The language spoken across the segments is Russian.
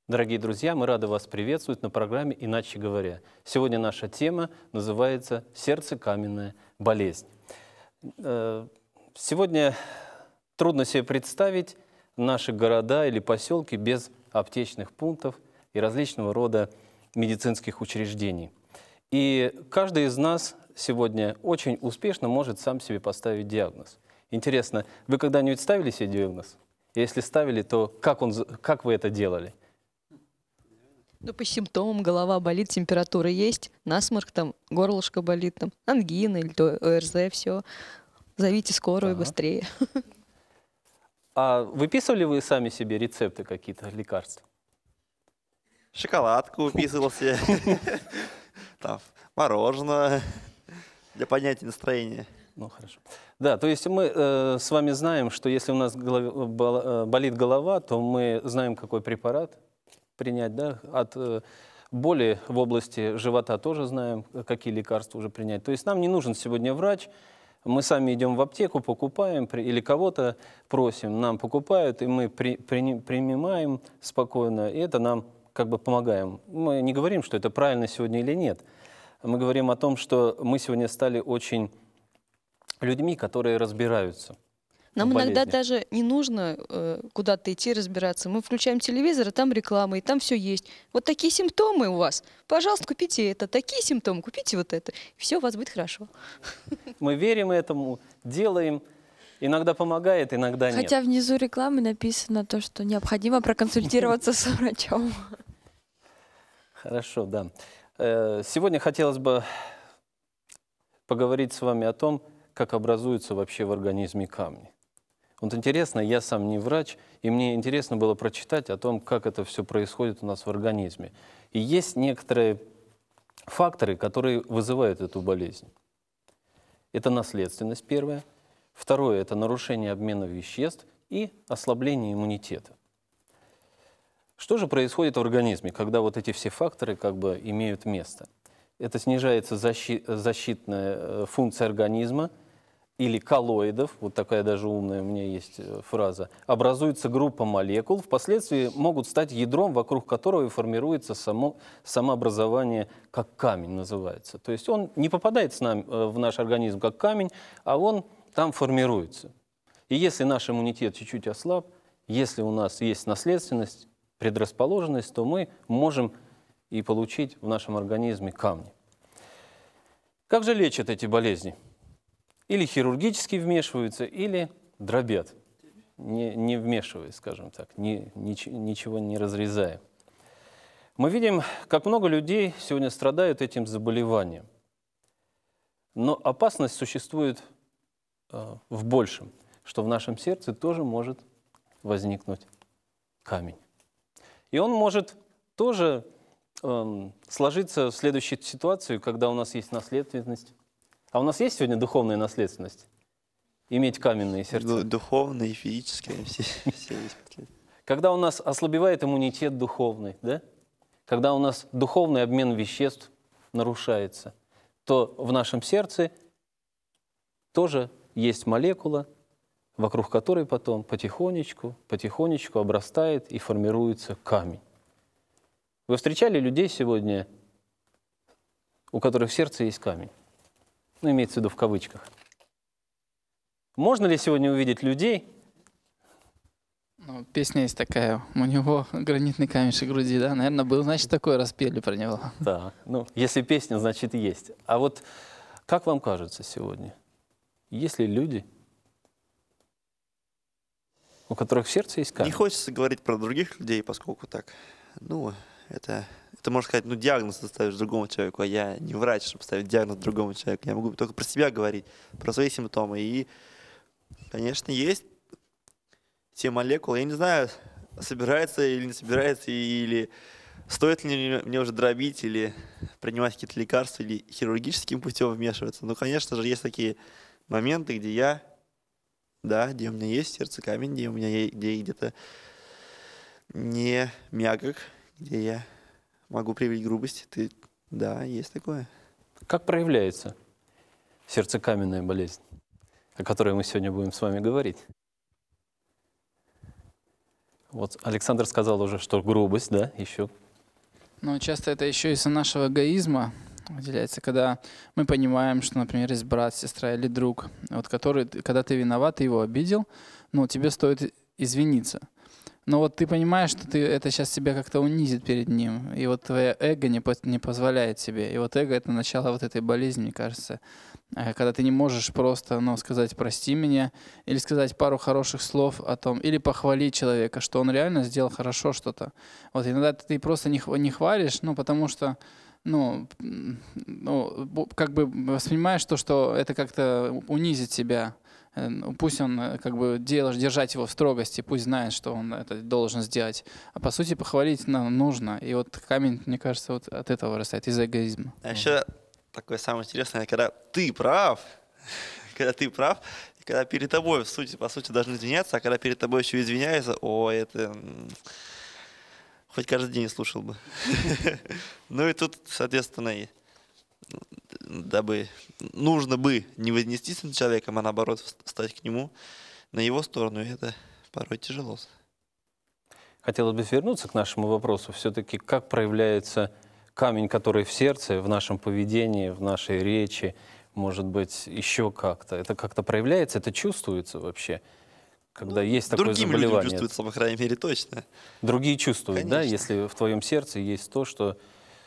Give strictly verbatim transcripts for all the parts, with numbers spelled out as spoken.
Дорогие друзья, мы рады вас приветствовать на программе «Иначе говоря». Сегодня наша тема называется «Сердцекаменная болезнь». Э, Сегодня трудно себе представить наши города или поселки без аптечных пунктов и различного рода медицинских учреждений. И каждый из нас сегодня очень успешно может сам себе поставить диагноз. Интересно, вы когда-нибудь ставили себе диагноз? Если ставили, то как, он, как вы это делали? Ну, по симптомам: голова болит, температура есть, насморк, там, горлышко болит, там, ангина или то ОРЗ, все. Зовите скорую Ага. быстрее. А выписывали вы сами себе рецепты какие-то лекарств? Шоколадку выписывал себе, там, мороженое для поднятия настроения. Ну, хорошо. Да, то есть мы э, с вами знаем, что если у нас голове- бол- э, болит голова, то мы знаем, какой препарат принять, да? От э, боли в области живота тоже знаем, какие лекарства уже принять. То есть нам не нужен сегодня врач, мы сами идем в аптеку, покупаем, при- или кого-то просим, нам покупают, и мы при- прини- принимаем спокойно, и это нам как бы помогаем. Мы не говорим, что это правильно сегодня или нет. Мы говорим о том, что мы сегодня стали очень людьми, которые разбираются Нам в иногда болезнях. даже не нужно э, куда-то идти разбираться. Мы включаем телевизор, и там реклама, и там все есть. Вот такие симптомы у вас. Пожалуйста, купите это. Такие симптомы, купите вот это. Все у вас будет хорошо. Мы верим этому, делаем. Иногда помогает, иногда нет. Хотя внизу рекламы написано то, что необходимо проконсультироваться с врачом. Хорошо, да. Э, Сегодня хотелось бы поговорить с вами о том, как образуются вообще в организме камни. Вот интересно, я сам не врач, и мне интересно было прочитать о том, как это все происходит у нас в организме. И есть некоторые факторы, которые вызывают эту болезнь. Это наследственность первое. Второе – это нарушение обмена веществ и ослабление иммунитета. Что же происходит в организме, когда вот эти все факторы как бы имеют место? Это снижается защи- защитная э, функция организма или коллоидов, вот такая даже умная у меня есть э, фраза, образуется группа молекул, впоследствии могут стать ядром, вокруг которого и формируется само, самообразование, как камень называется. То есть он не попадает с нами, э, в наш организм как камень, а он там формируется. И если наш иммунитет чуть-чуть ослаб, если у нас есть наследственность, предрасположенность, то мы можем и получить в нашем организме камни. Как же лечат эти болезни? Или хирургически вмешиваются, или дробят, не, не вмешиваясь, скажем так, не, нич- ничего не разрезая. Мы видим, как много людей сегодня страдают этим заболеванием. Но опасность существует э, в большем, что в нашем сердце тоже может возникнуть камень. И он может тоже эм, сложиться в следующей ситуации, когда у нас есть наследственность. А у нас есть сегодня духовная наследственность? Иметь каменные сердца. Ду- Духовные, физические, все, все есть последствия. Когда у нас ослабевает иммунитет духовный, да? Когда у нас духовный обмен веществ нарушается, то в нашем сердце тоже есть молекула, вокруг которой потом потихонечку, потихонечку обрастает и формируется камень. Вы встречали людей сегодня, у которых в сердце есть камень? Ну, имеется в виду в кавычках. Можно ли сегодня увидеть людей? Ну, песня есть такая, у него гранитный камешек в груди, да? Наверное, был, значит, такое, распели про него. Да, ну, если песня, значит, есть. А вот как вам кажется сегодня, есть ли люди, у которых в сердце есть камень? Не хочется говорить про других людей, поскольку так, ну, это, это можно сказать, ну, диагноз ты ставишь другому человеку, а я не врач, чтобы ставить диагноз другому человеку. Я могу только про себя говорить, про свои симптомы. И, конечно, есть те молекулы, я не знаю, собирается или не собирается, или стоит ли мне мне уже дробить, или принимать какие-то лекарства, или хирургическим путем вмешиваться. Ну, конечно же, есть такие моменты, где я, да, где у меня есть сердце камень, где у меня е- где где-то не мягок, где я могу проявить грубость. Ты, да, есть такое. Как проявляется сердцекаменная болезнь, о которой мы сегодня будем с вами говорить? Вот Александр сказал уже, что грубость, да, еще. Но часто это еще из-за нашего эгоизма выделяется, когда мы понимаем, что, например, есть брат, сестра или друг, вот который, когда ты виноват, ты его обидел, ну, тебе стоит извиниться. Но вот ты понимаешь, что ты это сейчас тебя как-то унизит перед ним, и вот твое эго не, по- не позволяет тебе. И вот эго — это начало вот этой болезни, мне кажется, Э, когда ты не можешь просто, ну, сказать «прости меня», или сказать пару хороших слов о том, или похвалить человека, что он реально сделал хорошо что-то. Вот иногда ты просто не, хва- не хвалишь, ну, потому что, ну, м, ну, бу- как бы воспринимаешь то, что это как-то унизит себя. Э, ну, Пусть он э, как бы делаешь, держать его в строгости, пусть знает, что он это должен сделать. А по сути похвалить ну, нужно. И вот камень, мне кажется, вот от этого вырастает, из эгоизма. А еще такое самое интересное, когда ты прав, когда ты прав, и когда перед тобой, в сути, по сути, должны извиняться, а когда перед тобой еще извиняются, о, это м, хоть каждый день слушал бы. Ну и тут, соответственно, и дабы нужно бы не вознестись над человеком, а наоборот встать к нему на его сторону, и это порой тяжело. Хотелось бы вернуться к нашему вопросу. Все-таки как проявляется камень, который в сердце, в нашем поведении, в нашей речи, может быть, еще как-то. Это как-то проявляется, это чувствуется вообще, когда есть такое Другим людям заболевание. чувствуется, по крайней мере, точно. Другие чувствуют, да, Конечно. если в твоем сердце есть то, что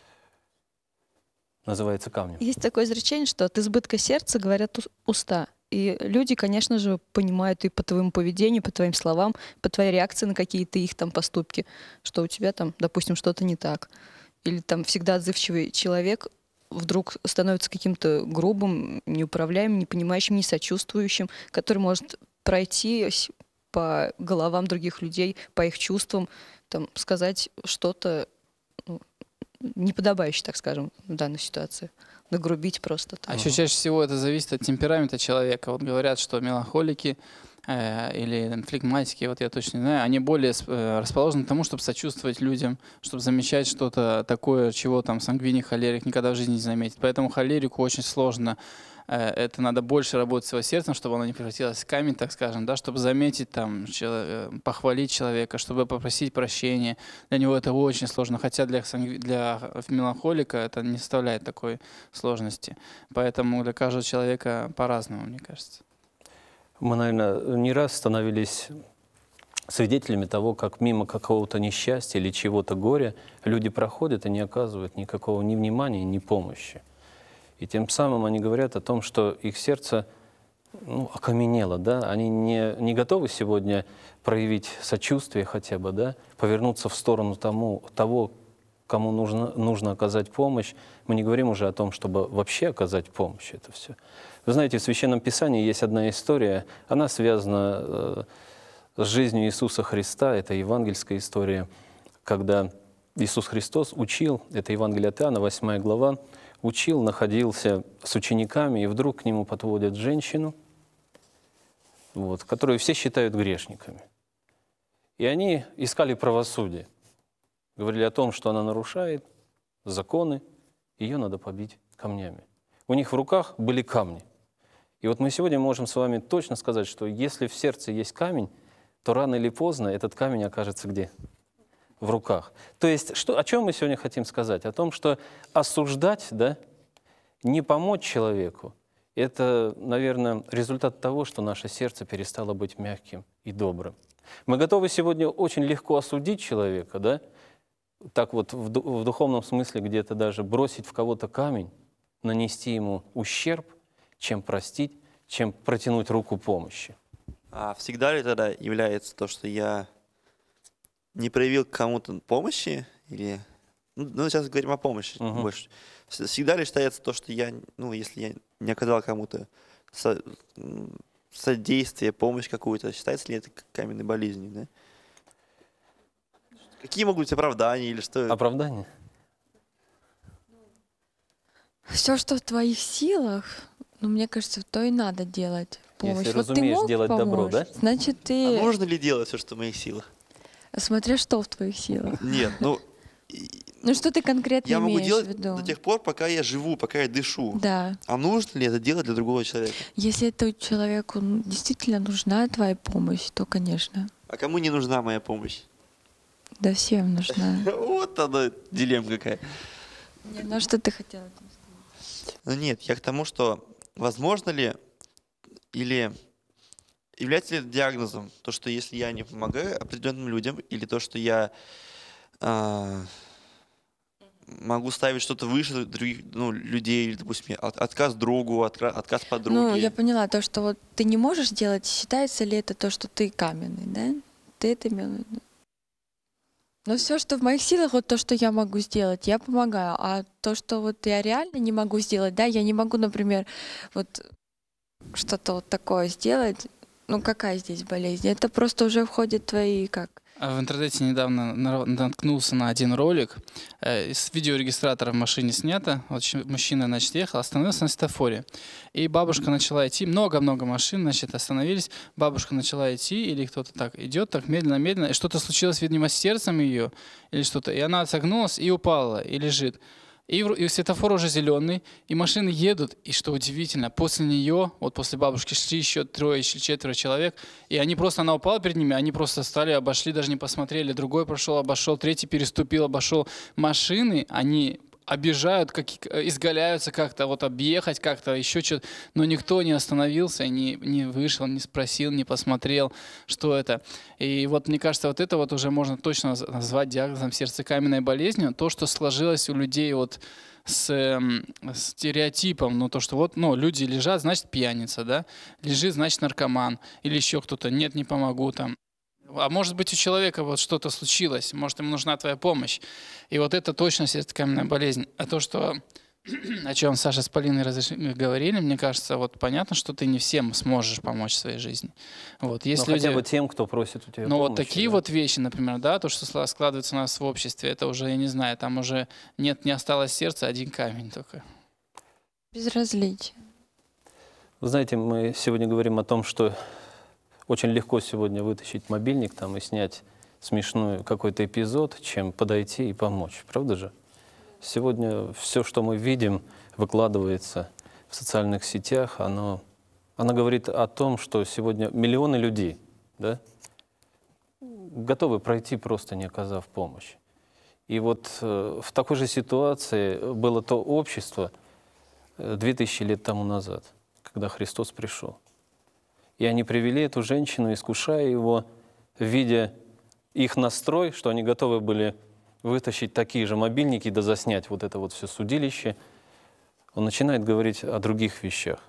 называется камнем. Есть такое изречение, что от избытка сердца говорят ус- уста. И люди, конечно же, понимают и по твоему поведению, по твоим словам, по твоей реакции на какие-то их там поступки, что у тебя там, допустим, что-то не так. Или там всегда отзывчивый человек вдруг становится каким-то грубым, неуправляемым, не понимающим, не сочувствующим, который может пройти по головам других людей, по их чувствам, там, сказать что-то ну, неподобающее, так скажем, в данной ситуации. Нагрубить просто. А Так. еще чаще всего это зависит от темперамента человека. Вот говорят, что меланхолики э, или там, флегматики, вот я точно не знаю, они более э, расположены к тому, чтобы сочувствовать людям, чтобы замечать что-то такое, чего там сангвиник, холерик никогда в жизни не заметит. Поэтому холерику очень сложно. Э, это надо больше работать с его сердцем, чтобы оно не превратилось в камень, так скажем, да, чтобы заметить, там, чело- э, похвалить человека, чтобы попросить прощения. Для него это очень сложно, хотя для, сангви- для меланхолика это не составляет такой сложности. Поэтому для каждого человека по-разному, мне кажется. Мы, наверное, не раз становились свидетелями того, как мимо какого-то несчастья или чего-то горя люди проходят и не оказывают никакого ни внимания, ни помощи. И тем самым они говорят о том, что их сердце ну, окаменело, да? Они не, не готовы сегодня проявить сочувствие хотя бы, да? Повернуться в сторону тому, того, кому нужно, нужно оказать помощь. Мы не говорим уже о том, чтобы вообще оказать помощь. Это все. Вы знаете, в Священном Писании есть одна история, она связана э, с жизнью Иисуса Христа, это евангельская история, когда Иисус Христос учил, это Евангелие от Иоанна, восьмая глава, учил, находился с учениками, и вдруг к нему подводят женщину, вот, которую все считают грешниками. И они искали правосудие, говорили о том, что она нарушает законы, ее надо побить камнями. У них в руках были камни. И вот мы сегодня можем с вами точно сказать, что если в сердце есть камень, то рано или поздно этот камень окажется где? В руках. То есть что, о чем мы сегодня хотим сказать? О том, что осуждать, да, не помочь человеку, это, наверное, результат того, что наше сердце перестало быть мягким и добрым. Мы готовы сегодня очень легко осудить человека, да, так вот в, ду- в духовном смысле где-то даже бросить в кого-то камень, нанести ему ущерб, чем простить, чем протянуть руку помощи. А всегда ли тогда является то, что я не проявил к кому-то помощи, или, ну, ну, сейчас говорим о помощи Мгм. больше, Вс- всегда ли считается то, что я, ну, если я не оказал кому-то со- м, содействие, помощь какую-то, считается ли это к- каменной болезнью, да? Какие могут быть оправдания или что? Оправдание? Все, что в твоих силах, ну, мне кажется, то и надо делать. Помощь. Если Вот ты разумеешь мог делать добро, помочь, да? значит, А ты... нужно ли делать все, что в моих силах? Смотря что в твоих силах. Нет, ну, и- Ну, что ты конкретно я могу имеешь делать в виду? до тех пор, пока я живу, пока я дышу. Да. А нужно ли это делать для другого человека? Если это человеку ну, действительно нужна твоя помощь, то, конечно. А кому не нужна моя помощь? Да всем нужна. Вот она, дилемма какая. Не, ну что ты хотела? Ну нет, я к тому, что возможно ли или является ли это диагнозом то, что если я не помогаю определенным людям, или то, что я а, могу ставить что-то выше других ну, людей, или, допустим, от- отказ другу, отка- отказ подруге. Ну, я поняла, то, что вот ты не можешь делать, считается ли это то, что ты каменный, да? Ты это имел в виду? Но все, что в моих силах, вот то, что я могу сделать, я помогаю. А то, что вот я реально не могу сделать, да, я не могу, например, вот что-то вот такое сделать. Ну, какая здесь болезнь? Это просто уже входит в твои, как? А В интернете недавно на- наткнулся на один ролик. Э, С видеорегистратора в машине снято. Вот щ- мужчина, значит, ехал, остановился на светофоре. И бабушка начала идти. Много-много машин, значит, остановились. Бабушка начала идти, или кто-то так идет, так медленно-медленно. И что-то случилось, видимо, с сердцем ее, или что-то. И она согнулась и упала, и лежит. И, вр- и светофор уже зеленый, и машины едут, и что удивительно, после нее, вот после бабушки шли еще трое, еще четверо человек, и они просто, она упала перед ними, они просто стали, обошли, даже не посмотрели, другой прошел, обошел, третий переступил, обошел. Машины, они объезжают, как, изгаляются как-то, вот объехать как-то, еще что-то, но никто не остановился, не, не вышел, не спросил, не посмотрел, что это. И вот мне кажется, вот это вот уже можно точно наз- назвать диагнозом сердцекаменной болезнью, то, что сложилось у людей вот с эм, стереотипом, ну то, что вот, ну, люди лежат, значит пьяница, да, лежит, значит наркоман, или еще кто-то, нет, не помогу там. А может быть, у человека вот что-то случилось, может, ему нужна твоя помощь. И вот это точно сердцекаменная болезнь. А то, что о чем Саша с Полиной разреш- говорили, мне кажется, вот понятно, что ты не всем сможешь помочь в своей жизни. Вот, Но есть хотя люди, бы тем, кто просит у тебя но вот помощи, такие да. вот вещи, например, да, то, что сла- складывается у нас в обществе, это уже, я не знаю, там уже нет, не осталось сердца, один камень только. Безразличие. Вы знаете, мы сегодня говорим о том, что очень легко сегодня вытащить мобильник там и снять смешной какой-то эпизод, чем подойти и помочь. Правда же? Сегодня все, что мы видим, выкладывается в социальных сетях, оно, оно говорит о том, что сегодня миллионы людей, да, готовы пройти, просто не оказав помощь. И вот э, в такой же ситуации было то общество э, две тысячи лет тому назад, когда Христос пришел. И они привели эту женщину, искушая его, видя их настрой, что они готовы были вытащить такие же мобильники да заснять вот это вот все судилище. Он начинает говорить о других вещах.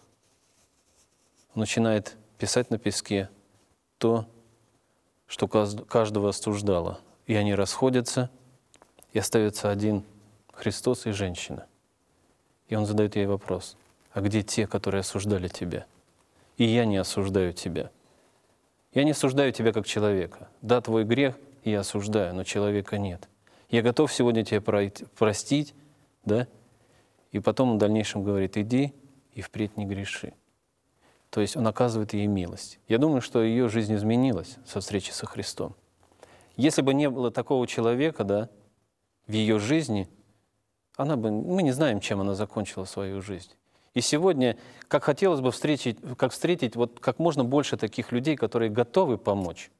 Он начинает писать на песке то, что каз- каждого остуждало. И они расходятся, и остается один Христос и женщина. И он задает ей вопрос: а где те, которые осуждали тебя? И я не осуждаю тебя. Я не осуждаю тебя как человека. Да, твой грех я осуждаю, но человека нет. Я готов сегодня тебя пройти- простить, да? И потом он в дальнейшем говорит: иди и впредь не греши. То есть он оказывает ей милость. Я думаю, что ее жизнь изменилась со встречи со Христом. Если бы не было такого человека, да, в ее жизни, она бы, мы не знаем, чем она закончила свою жизнь. И сегодня, как хотелось бы встретить, как встретить вот как можно больше таких людей, которые готовы помочь.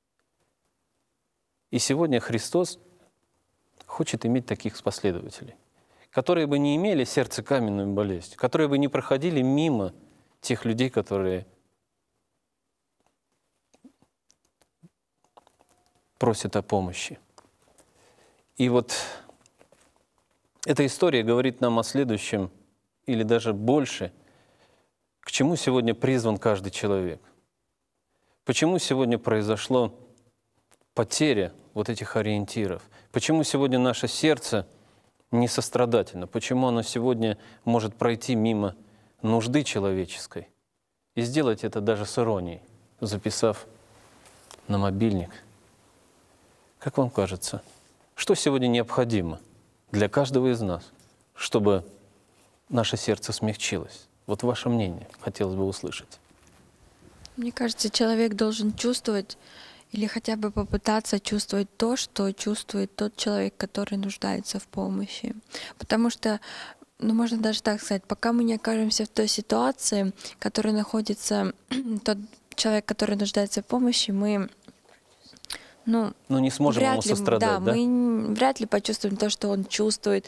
И сегодня Христос хочет иметь таких последователей, которые бы не имели сердцекаменную болезнь, которые бы не проходили мимо тех людей, которые просят о помощи. И вот эта история говорит нам о следующем, или даже больше, к чему сегодня призван каждый человек. Почему сегодня произошло потеря вот этих ориентиров? Почему сегодня наше сердце не сострадательно? Почему оно сегодня может пройти мимо нужды человеческой и сделать это даже с иронией, записав на мобильник? Как вам кажется, что сегодня необходимо для каждого из нас, чтобы наше сердце смягчилось? Вот ваше мнение хотелось бы услышать. Мне кажется, человек должен чувствовать или хотя бы попытаться чувствовать то, что чувствует тот человек, который нуждается в помощи. Потому что, ну, можно даже так сказать, пока мы не окажемся в той ситуации, в которой находится тот человек, который нуждается в помощи, мы Ну, Ну, не сможем ему вряд ли, м, сострадать, да, да? мы н- вряд ли почувствуем то, что он чувствует,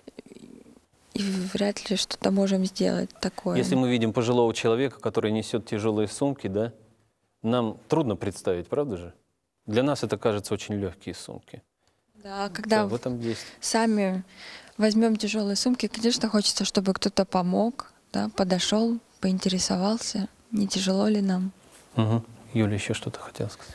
и вряд ли что-то можем сделать такое. Если мы видим пожилого человека, который несет тяжелые сумки, да, нам трудно представить, правда же? Для нас это кажется очень легкие сумки. Да, когда Да, в этом есть. сами возьмем тяжелые сумки, конечно, хочется, чтобы кто-то помог, да, подошел, поинтересовался, не тяжело ли нам. Угу. Юля еще что-то хотела сказать.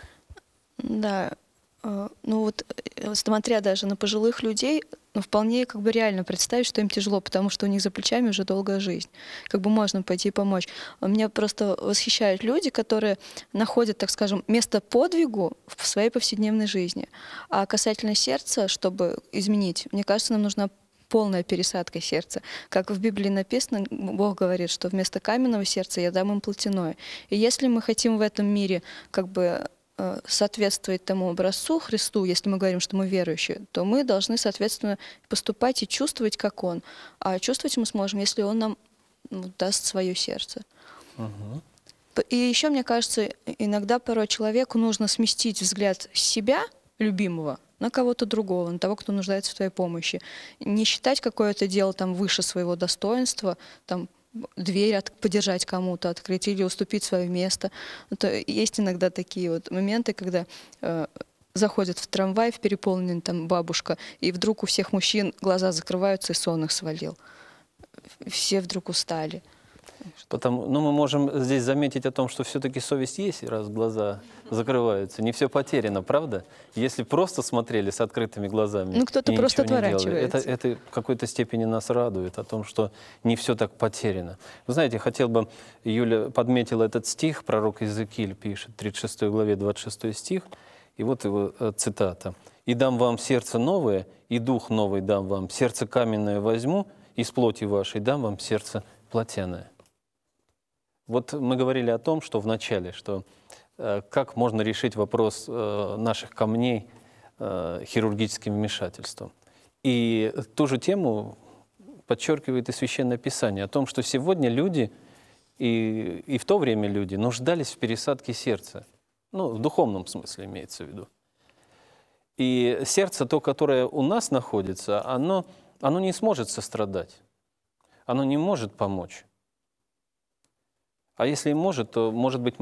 Да, э, ну вот э, смотря даже на пожилых людей, ну, вполне как бы реально представить, что им тяжело, потому что у них за плечами уже долгая жизнь. Как бы можно пойти и помочь. А Меня просто восхищают люди, которые находят, так скажем, место подвигу в своей повседневной жизни. А касательно сердца, чтобы изменить, мне кажется, нам нужна полная пересадка сердца. Как в Библии написано, Бог говорит, что вместо каменного сердца я дам им плотяное. И если мы хотим в этом мире как бы э, соответствовать тому образцу Христу, если мы говорим, что мы верующие, то мы должны, соответственно, поступать и чувствовать, как Он. А чувствовать мы сможем, если Он нам ну, даст свое сердце. Угу. П- И еще, мне кажется, иногда порой человеку нужно сместить взгляд с себя, любимого, на кого-то другого, на того, кто нуждается в твоей помощи. Не считать какое-то дело там выше своего достоинства, там дверь от- подержать кому-то, открыть или уступить свое место. Это есть иногда такие вот моменты, когда э, заходят в трамвай, в переполненный там бабушка, и вдруг у всех мужчин глаза закрываются, и сон их свалил. Все вдруг устали. Потому, ну, мы можем здесь заметить о том, что все-таки совесть есть, раз глаза закрываются. Не все потеряно, правда? Если просто смотрели с открытыми глазами Ну, кто-то и просто ничего не делали, это, отворачивается. это в какой-то степени нас радует, о том, что не все так потеряно. Вы знаете, хотел бы, Юля подметила этот стих, пророк Иезекииль пишет, тридцать шестой главе, двадцать шестой стих, и вот его э, цитата. «И дам вам сердце новое, и дух новый дам вам, сердце каменное возьму, из плоти вашей дам вам сердце плотяное». Вот мы говорили о том, что в начале, что э, как можно решить вопрос э, наших камней э, хирургическим вмешательством. И ту же тему подчеркивает и Священное Писание о том, что сегодня люди, и, и в то время люди, нуждались в пересадке сердца. Ну, в духовном смысле имеется в виду. И сердце, то, которое у нас находится, оно, оно не сможет сострадать, оно не может помочь. А если и может, то, может быть,